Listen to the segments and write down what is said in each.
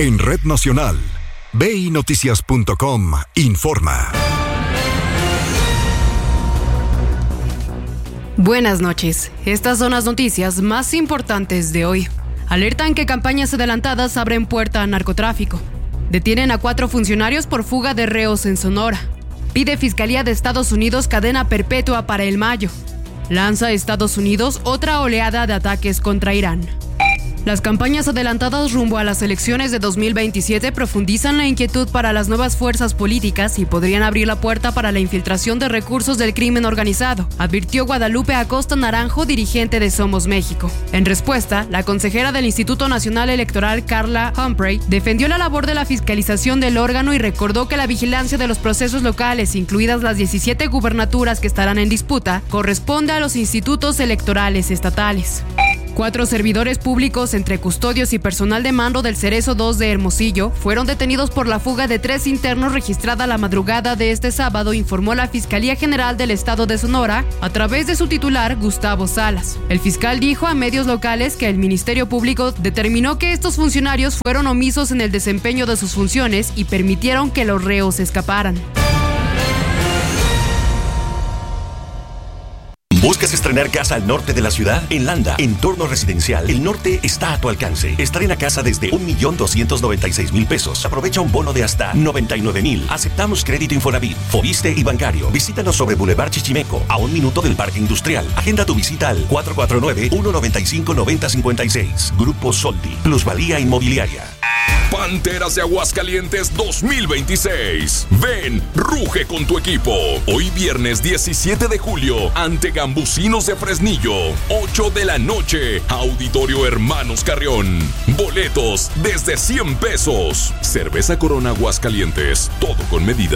En Red Nacional, BINoticias.com informa. Buenas noches. Estas son las noticias más importantes de hoy. Alertan que campañas adelantadas abren puerta a narcotráfico. Detienen a 4 funcionarios por fuga de reos en Sonora. Pide Fiscalía de Estados Unidos cadena perpetua para El Mayo. Lanza Estados Unidos otra oleada de ataques contra Irán. Las campañas adelantadas rumbo a las elecciones de 2027 profundizan la inquietud para las nuevas fuerzas políticas y podrían abrir la puerta para la infiltración de recursos del crimen organizado, advirtió Guadalupe Acosta Naranjo, dirigente de Somos México. En respuesta, la consejera del Instituto Nacional Electoral, Carla Humphrey, defendió la labor de la fiscalización del órgano y recordó que la vigilancia de los procesos locales, incluidas las 17 gubernaturas que estarán en disputa, corresponde a los institutos electorales estatales. 4 servidores públicos, entre custodios y personal de mando del Cerezo 2 de Hermosillo, fueron detenidos por la fuga de 3 internos registrada la madrugada de este sábado, informó la Fiscalía General del Estado de Sonora a través de su titular, Gustavo Salas. El fiscal dijo a medios locales que el Ministerio Público determinó que estos funcionarios fueron omisos en el desempeño de sus funciones y permitieron que los reos escaparan. ¿Buscas estrenar casa al norte de la ciudad? En Landa, Entorno Residencial, el norte está a tu alcance. Estrena casa desde $1,296,000 pesos. Aprovecha un bono de hasta $99,000. Aceptamos crédito Infonavit, Fobiste y bancario. Visítanos sobre Boulevard Chichimeco, a 1 minuto del Parque Industrial. Agenda tu visita al 449-195-9056. Grupo Soldi, Plusvalía Inmobiliaria. Panteras de Aguascalientes 2026. Ven, ruge con tu equipo. Hoy viernes 17 de julio, ante Gambusinos de Fresnillo, 8 de la noche, Auditorio Hermanos Carrión. Boletos desde 100 pesos. Cerveza Corona Aguascalientes, todo con medida.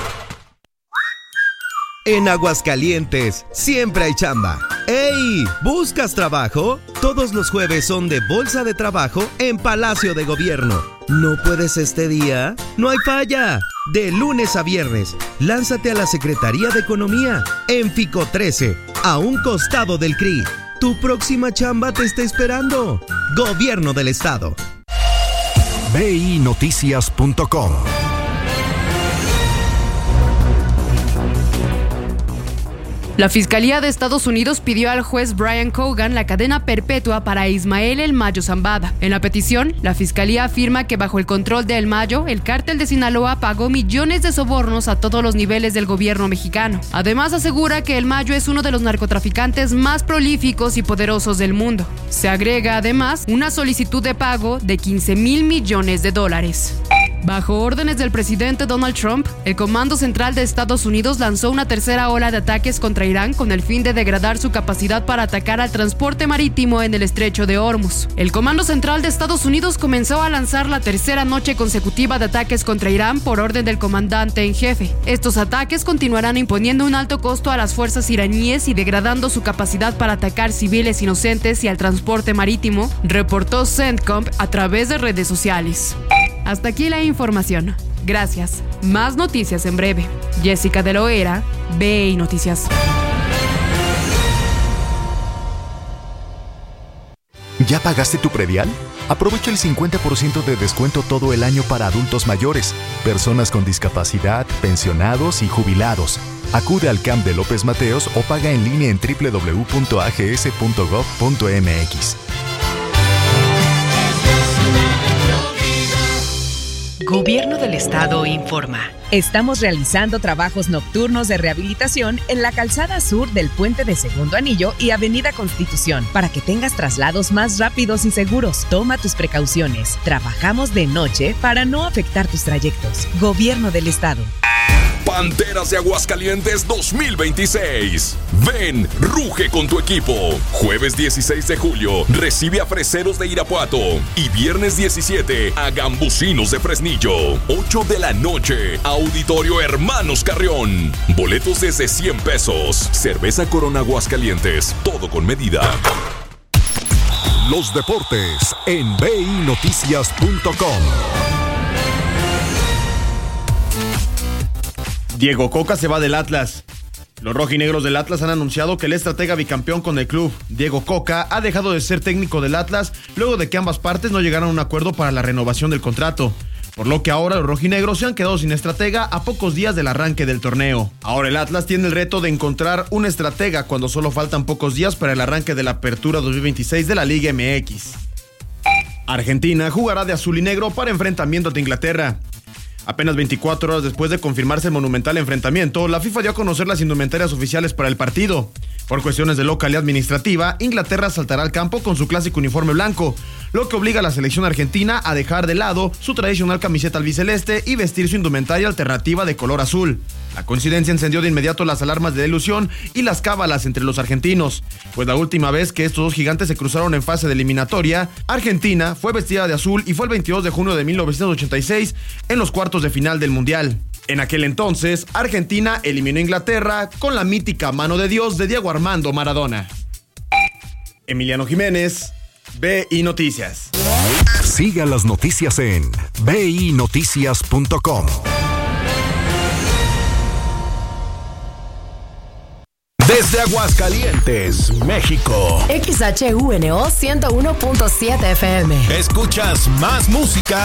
En Aguascalientes siempre hay chamba. ¡Ey! ¿Buscas trabajo? Todos los jueves son de Bolsa de Trabajo en Palacio de Gobierno. ¿No puedes este día? ¡No hay falla! De lunes a viernes, lánzate a la Secretaría de Economía en Fico 13, a un costado del CRI. Tu próxima chamba te está esperando. Gobierno del Estado. BINoticias.com. La Fiscalía de Estados Unidos pidió al juez Brian Cogan la cadena perpetua para Ismael El Mayo Zambada. En la petición, la Fiscalía afirma que bajo el control de El Mayo, el cártel de Sinaloa pagó millones de sobornos a todos los niveles del gobierno mexicano. Además, asegura que El Mayo es uno de los narcotraficantes más prolíficos y poderosos del mundo. Se agrega, además, una solicitud de pago de $15,000 millones. Bajo órdenes del presidente Donald Trump, el Comando Central de Estados Unidos lanzó una tercera ola de ataques contra Irán con el fin de degradar su capacidad para atacar al transporte marítimo en el estrecho de Hormuz. El Comando Central de Estados Unidos comenzó a lanzar la tercera noche consecutiva de ataques contra Irán por orden del comandante en jefe. Estos ataques continuarán imponiendo un alto costo a las fuerzas iraníes y degradando su capacidad para atacar civiles inocentes y al transporte marítimo, reportó CENTCOM a través de redes sociales. Hasta aquí la información. Gracias. Más noticias en breve. Jessica de Loera, BI Noticias. ¿Ya pagaste tu predial? Aprovecha el 50% de descuento todo el año para adultos mayores, personas con discapacidad, pensionados y jubilados. Acude al CAMP de López Mateos o paga en línea en www.ags.gov.mx. Gobierno del Estado informa. Estamos realizando trabajos nocturnos de rehabilitación en la calzada sur del Puente de Segundo Anillo y Avenida Constitución para que tengas traslados más rápidos y seguros. Toma tus precauciones. Trabajamos de noche para no afectar tus trayectos. Gobierno del Estado. Panteras de Aguascalientes 2026. Ven, ruge con tu equipo. Jueves 16 de julio, recibe a Freseros de Irapuato. Y viernes 17, a Gambusinos de Fresnillo. 8 de la noche, Auditorio Hermanos Carrión. Boletos desde 100 pesos. Cerveza Corona Aguascalientes, todo con medida. Los deportes en BINoticias.com. Diego Coca se va del Atlas. Los rojinegros del Atlas han anunciado que el estratega bicampeón con el club, Diego Coca, ha dejado de ser técnico del Atlas luego de que ambas partes no llegaran a un acuerdo para la renovación del contrato. Por lo que ahora los rojinegros se han quedado sin estratega a pocos días del arranque del torneo. Ahora el Atlas tiene el reto de encontrar un estratega cuando solo faltan pocos días para el arranque de la apertura 2026 de la Liga MX. Argentina jugará de azul y negro para enfrentamiento ante Inglaterra. Apenas 24 horas después de confirmarse el monumental enfrentamiento, la FIFA dio a conocer las indumentarias oficiales para el partido. Por cuestiones de localidad administrativa, Inglaterra saltará al campo con su clásico uniforme blanco, lo que obliga a la selección argentina a dejar de lado su tradicional camiseta albiceleste y vestir su indumentaria alternativa de color azul. La coincidencia encendió de inmediato las alarmas de delusión y las cábalas entre los argentinos, pues la última vez que estos dos gigantes se cruzaron en fase de eliminatoria, Argentina fue vestida de azul y fue el 22 de junio de 1986 en los cuartos de final del Mundial. En aquel entonces, Argentina eliminó a Inglaterra con la mítica mano de Dios de Diego Armando Maradona. Emiliano Jiménez, BI Noticias. Siga las noticias en binoticias.com. Desde Aguascalientes, México. XHUNO 101.7 FM. Escuchas más música